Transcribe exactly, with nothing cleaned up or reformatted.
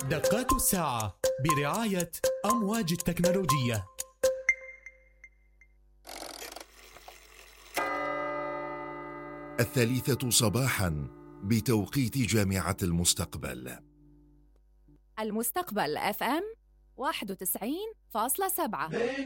دقات الساعة برعاية أمواج التكنولوجية. الثالثة صباحا بتوقيت جامعة المستقبل. المستقبل اف ام واحد وتسعين فاصلة سبعة.